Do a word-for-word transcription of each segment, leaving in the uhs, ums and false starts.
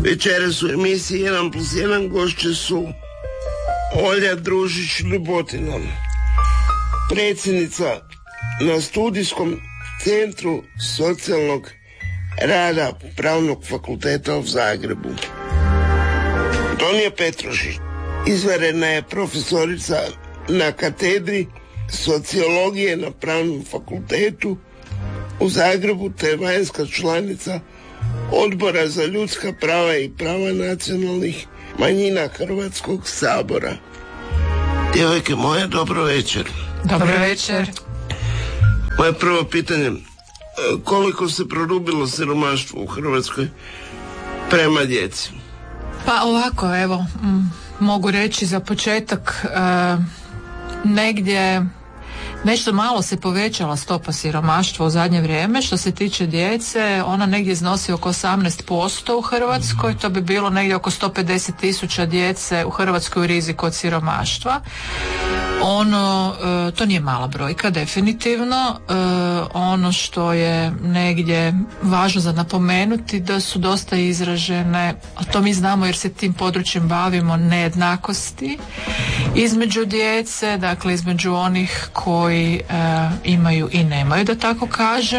Večeras u emisiji jedan plus jedan gošće su Olja Družić-Ljubotina, predsjednica na studijskom centru socijalnog rada Pravnog fakulteta u Zagrebu. Tonija Petrušić, izvanredna je profesorica na katedri sociologije na Pravnom fakultetu u Zagrebu te vanjska članica Odbora za ljudska prava i prava nacionalnih manjina Hrvatskog sabora. Djevojke moje, dobro večer. Dobro večer. Moje prvo pitanje, koliko se produbilo siromaštvo u Hrvatskoj prema djeci? Pa ovako, evo, m, mogu reći za početak e, negdje nešto malo se povećala stopa siromaštva u zadnje vrijeme. Što se tiče djece, ona negdje iznosi oko osamnaest posto u Hrvatskoj, to bi bilo negdje oko sto pedeset tisuća djece u Hrvatskoj u riziku od siromaštva. Ono, e, to nije mala brojka, definitivno. E, ono što je negdje važno za napomenuti da su dosta izražene, a to mi znamo jer se tim područjem bavimo, nejednakosti između djece, dakle između onih koji e, imaju i nemaju, da tako kažem.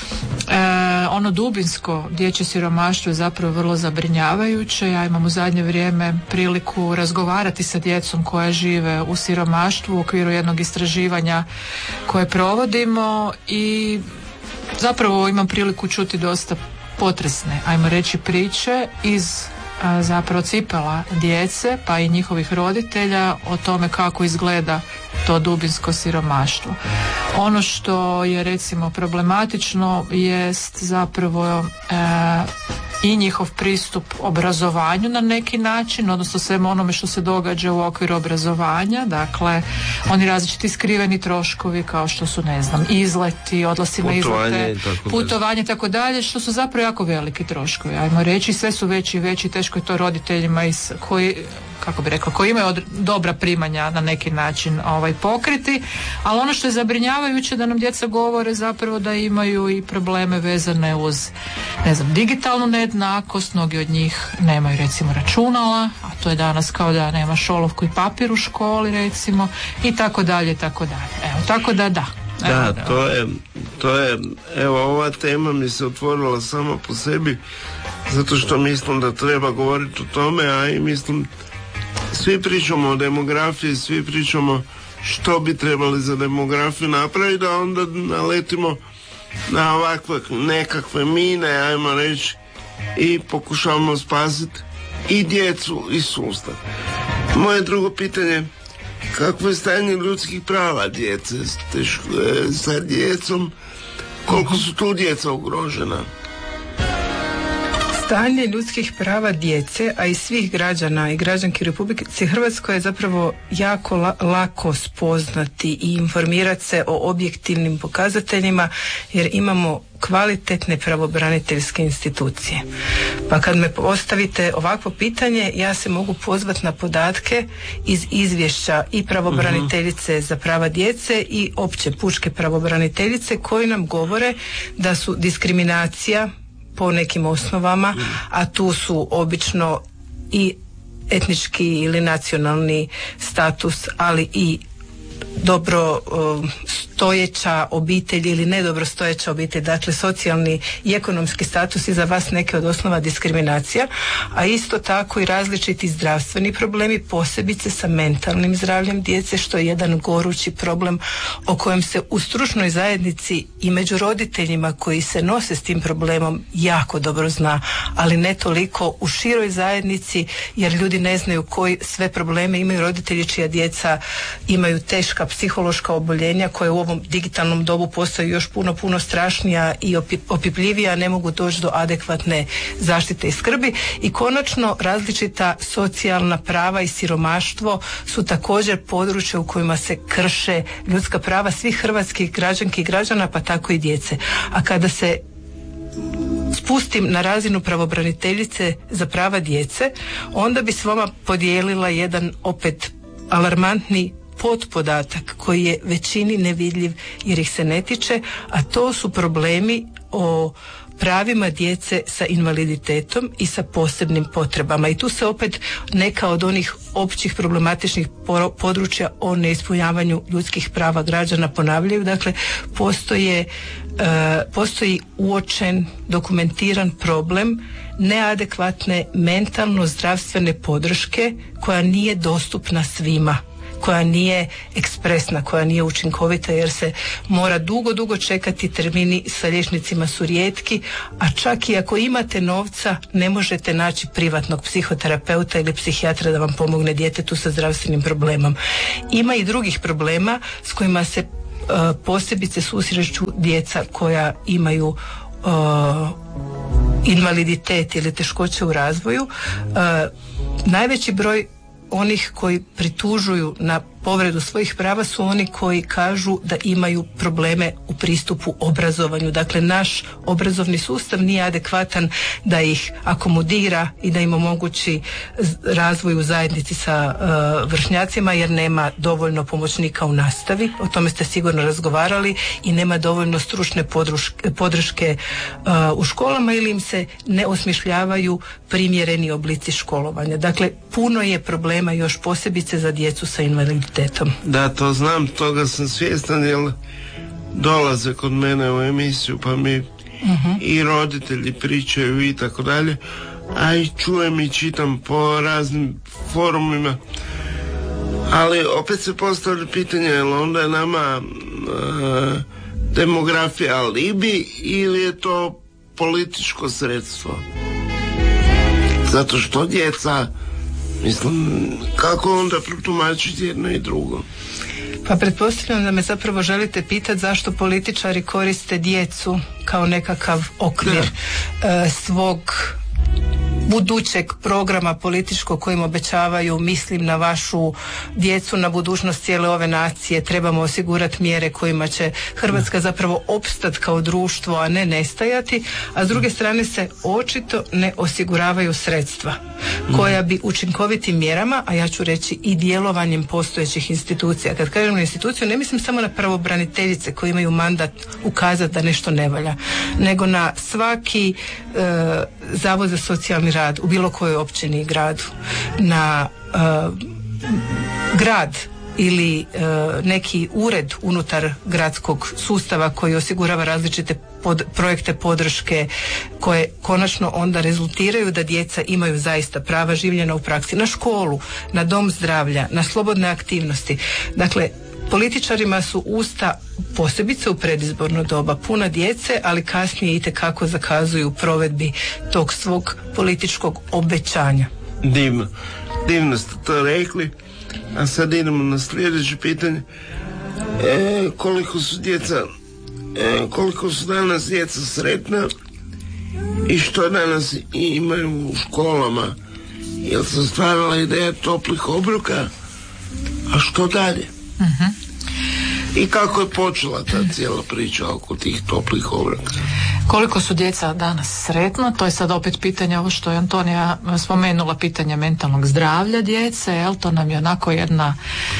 E, ono dubinsko dječje siromaštvo je zapravo vrlo zabrinjavajuće. Ja imam u zadnje vrijeme priliku razgovarati sa djecom koja žive u siromaštvu u okviru jednog istraživanja koje provodimo i zapravo imam priliku čuti dosta potresne, ajmo reći, priče iz a, zapravo cipela djece pa i njihovih roditelja o tome kako izgleda to dubinsko siromaštvo. Ono što je recimo problematično jest zapravo e, i njihov pristup obrazovanju na neki način, odnosno svemu onome što se događa u okviru obrazovanja. Dakle, oni različiti skriveni troškovi kao što su, ne znam, izleti, odlasci na izlete, putovanje i tako dalje, što su zapravo jako veliki troškovi. Ajmo reći, sve su veći i veći, teško je to roditeljima iz koji, kako bi rekla, koji imaju od, dobra primanja na neki način ovaj, pokriti, ali ono što je zabrinjavajuće da nam djeca govore zapravo da imaju i probleme vezane uz, ne znam, digitalnu nejednakost, mnogi od njih nemaju recimo računala, a to je danas kao da nemaš olovku i papir u školi recimo, i tako dalje i tako dalje. Evo, tako da da. Da, evo, to je, to je, evo, ova tema mi se otvorila sama po sebi, zato što mislim da treba govoriti o tome, a i mislim svi pričamo o demografiji, svi pričamo što bi trebali za demografiju napraviti, da onda naletimo na ovakve nekakve mine, ajmo reći, i pokušavamo spasiti i djecu i sustav. Moje drugo pitanje, kakvo je stanje ljudskih prava djece sa djecom, koliko su tu djeca ugrožena? Stanje ljudskih prava djece, a i svih građana i građanki Republike Hrvatske je zapravo jako la- lako spoznati i informirati se o objektivnim pokazateljima, jer imamo kvalitetne pravobraniteljske institucije. Pa kad me postavite ovakvo pitanje, ja se mogu pozvati na podatke iz izvješća i pravobraniteljice uh-huh. za prava djece i opće pučke pravobraniteljice, koji nam govore da su diskriminacija po nekim osnovama, a tu su obično i etnički ili nacionalni status, ali i dobro stojeća obitelj ili nedobro stojeća obitelj, dakle socijalni i ekonomski status i za vas neke od osnova diskriminacija, a isto tako i različiti zdravstveni problemi, posebice sa mentalnim zdravljem djece, što je jedan gorući problem o kojem se u stručnoj zajednici i među roditeljima koji se nose s tim problemom jako dobro zna, ali ne toliko u široj zajednici, jer ljudi ne znaju koji sve probleme imaju roditelji čija djeca imaju teška psihološka oboljenja koja u ovom digitalnom dobu postaju još puno, puno strašnija i opipljivija, ne mogu doći do adekvatne zaštite i skrbi. I konačno, različita socijalna prava i siromaštvo su također područje u kojima se krše ljudska prava svih hrvatskih građanki i građana, pa tako i djece. A kada se spustim na razinu pravobraniteljice za prava djece, onda bi s vama podijelila jedan opet alarmantni potpodatak koji je većini nevidljiv jer ih se ne tiče, a to su problemi o pravima djece sa invaliditetom i sa posebnim potrebama. I tu se opet neka od onih općih problematičnih područja o neispunjavanju ljudskih prava građana ponavljaju. Dakle, postoje, e, postoji uočen, dokumentiran problem neadekvatne mentalno zdravstvene podrške koja nije dostupna svima, koja nije ekspresna, koja nije učinkovita, jer se mora dugo, dugo čekati, termini sa liječnicima su rijetki, a čak i ako imate novca ne možete naći privatnog psihoterapeuta ili psihijatra da vam pomogne djetetu sa zdravstvenim problemom. Ima i drugih problema s kojima se uh, posebice susreću djeca koja imaju uh, invaliditet ili teškoće u razvoju. Uh, najveći broj onih koji pritužuju na povredu svojih prava su oni koji kažu da imaju probleme u pristupu obrazovanju. Dakle, naš obrazovni sustav nije adekvatan da ih akomodira i da im omogući razvoj u zajednici sa uh, vršnjacima, jer nema dovoljno pomoćnika u nastavi, o tome ste sigurno razgovarali, i nema dovoljno stručne podruške, podrške uh, u školama, ili im se ne osmišljavaju primjereni oblici školovanja. Dakle, puno je problema još posebice za djecu sa invaliditetom. Da, to znam, toga sam svjestan, jer dolaze kod mene u emisiju pa mi uh-huh. i roditelji pričaju i tako dalje, a i čujem i čitam po raznim forumima, ali opet se postavlja pitanje, je li onda je nama uh, demografija alibi ili je to političko sredstvo? Zato što djeca, mislim, kako onda protumačiti jedno i drugo? Pa pretpostavljam da me zapravo želite pitati zašto političari koriste djecu kao nekakav okvir e, svog budućeg programa političkog kojim obećavaju, mislim na vašu djecu, na budućnost cijele ove nacije, trebamo osigurati mjere kojima će Hrvatska zapravo opstati kao društvo, a ne nestajati, a s druge strane se očito ne osiguravaju sredstva koja bi učinkovitim mjerama, a ja ću reći i djelovanjem postojećih institucija. Kad kažem na instituciju, ne mislim samo na pravobraniteljice koji imaju mandat ukazati da nešto ne valja, nego na svaki e, zavod za socijalni rad u bilo kojoj općini i gradu, na e, grad ili e, neki ured unutar gradskog sustava koji osigurava različite pod, projekte podrške koje konačno onda rezultiraju da djeca imaju zaista prava življena u praksi, na školu, na dom zdravlja, na slobodne aktivnosti. Dakle, političarima su usta, posebice u predizborno doba, puna djece, ali kasnije itekako zakazuju u provedbi tog svog političkog obećanja. Divno, divno ste to rekli. A sad idemo na sljedeće pitanje. E, koliko su djeca, e, koliko su danas djeca sretna i što danas imaju u školama? Jel se stvarala ideja toplih obroka? A što dalje? Uh-huh. I kako je počela ta cijela priča oko tih toplih obroka? Koliko su djeca danas sretna, to je sad opet pitanje, ovo što je Antonija spomenula, pitanje mentalnog zdravlja djece, jel, to nam je onako jedna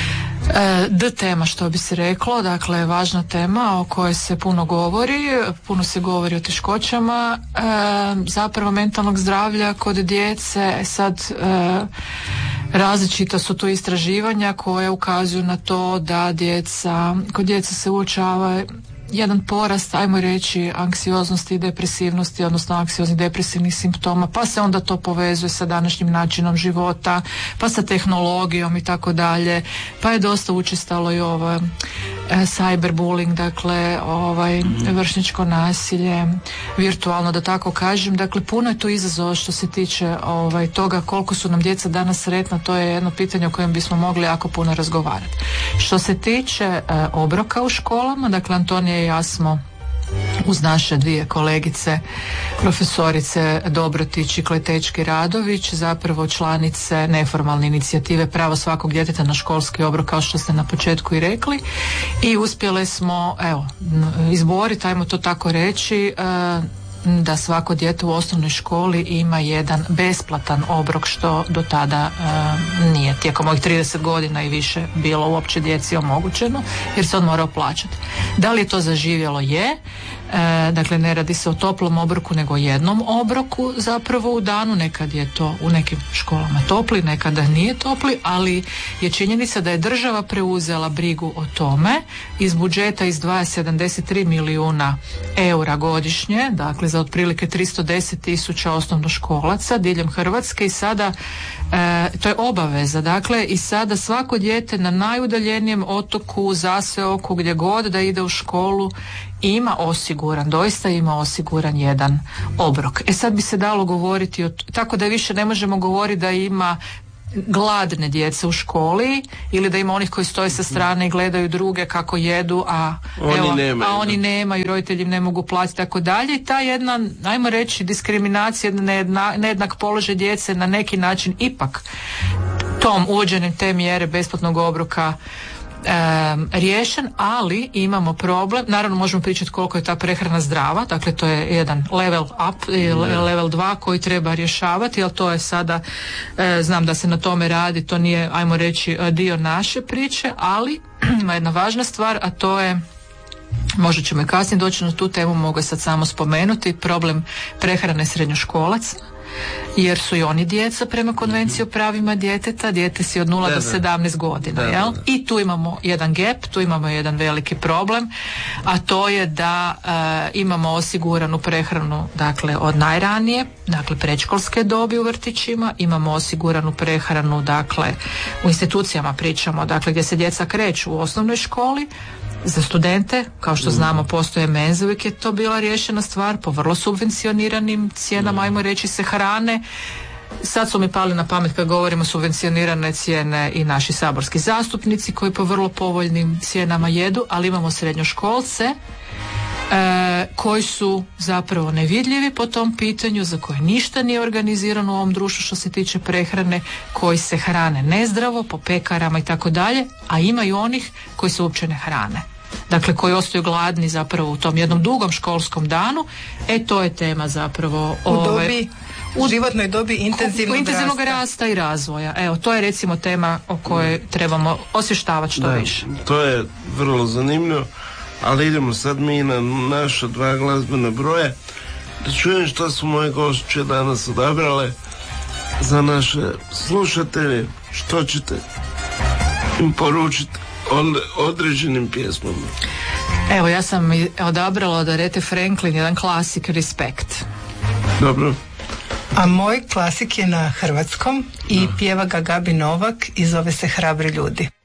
e, D tema, što bi se reklo, dakle važna tema o kojoj se puno govori, puno se govori o teškoćama e, zapravo mentalnog zdravlja kod djece. Sad e, različita su tu istraživanja koje ukazuju na to da djeca, kod djeca se uočava jedan porast, ajmo reći, anksioznosti i depresivnosti, odnosno anksioznih depresivnih simptoma, pa se onda to povezuje sa današnjim načinom života, pa sa tehnologijom i tako dalje, pa je dosta učestalo i ovo e, cyberbullying, dakle ovaj vršnjačko nasilje, virtualno da tako kažem, dakle puno je tu izazova što se tiče ovaj toga koliko su nam djeca danas sretna, to je jedno pitanje o kojem bismo mogli jako puno razgovarati. Što se tiče e, obroka u školama, dakle Antonija i ja smo uz naše dvije kolegice, profesorice Dobrotić i Kletečki Radović, zapravo članice neformalne inicijative Pravo svakog djeteta na školski obrok, kao što ste na početku i rekli, i uspjele smo, evo, izboriti, ajmo to tako reći, da svako dijete u osnovnoj školi ima jedan besplatan obrok, što do tada e, nije tijekom ovih trideset godina i više bilo uopće djeci omogućeno, jer se on morao plaćati. Da li je to zaživjelo? Je. E, dakle, ne radi se o toplom obroku, nego o jednom obroku zapravo u danu. Nekad je to u nekim školama topli, nekada nije topli, ali je činjenica da je država preuzela brigu o tome. Iz budžeta izdvaja sedamdeset tri milijuna eura godišnje, dakle za otprilike tristo deset tisuća osnovnoškolaca diljem Hrvatske i sada e, to je obaveza, dakle i sada svako dijete na najudaljenijem otoku, zaseoku, gdje god da ide u školu ima osiguran, doista ima osiguran jedan obrok. E sad bi se dalo govoriti, o, tako da više ne možemo govoriti da ima gladne djece u školi ili da ima onih koji stoje sa strane i gledaju druge kako jedu, a oni evo, nemaju, a oni nemaju, roditelji im ne mogu platiti, tako dalje. I ta jedna, ajmo reći, diskriminacija, nejedna, nejednak položaj djece na neki način ipak tom uvođenjem te mjere besplatnog obroka Um, riješen, ali imamo problem, naravno možemo pričati koliko je ta prehrana zdrava, dakle to je jedan level up i level dva koji treba rješavati, ali to je sada, e, znam da se na tome radi, to nije, ajmo reći, dio naše priče, ali ima jedna važna stvar, a to je, možda ćemo i kasnije doći na tu temu, mogu sad samo spomenuti, problem prehrane srednjoškolaca, jer su i oni djeca prema konvenciji o pravima djeteta, dijete si od nula da, do da. sedamnaest godina, da, jel? Da. I tu imamo jedan gap, tu imamo jedan veliki problem, a to je da e, imamo osiguranu prehranu, dakle od najranije, dakle predškolske dobi u vrtićima, imamo osiguranu prehranu, dakle u institucijama pričamo, dakle gdje se djeca kreću u osnovnoj školi. Za studente, kao što znamo, postoje menze, uvijek je to bila riješena stvar po vrlo subvencioniranim cijenama, ajmo reći se, hrane. Sad su mi pali na pamet kad govorimo subvencionirane cijene i naši saborski zastupnici koji po vrlo povoljnim cijenama jedu, ali imamo srednjoškolce e, koji su zapravo nevidljivi po tom pitanju, za koje ništa nije organizirano u ovom društvu što se tiče prehrane, koji se hrane nezdravo po pekarama i tako dalje, a ima i onih koji se uopće ne hrane. Dakle, koji ostaju gladni zapravo u tom jednom dugom školskom danu. E, to je tema zapravo u ove, dobi, u životnoj dobi intenzivnog, intenzivnog rasta. rasta i razvoja. Evo, to je recimo tema o kojoj trebamo osvještavati što da, više. To je vrlo zanimljivo, ali idemo sad mi na naša dva glazbena broja da čujem što su moje gošće danas odabrale za naše slušatelje, što ćete im poručiti određenim pjesmama. Evo, ja sam odabrala od Arethe Franklin jedan klasik, Respect. Dobro. A moj klasik je na hrvatskom i pjeva ga Gabi Novak i zove se Hrabri ljudi.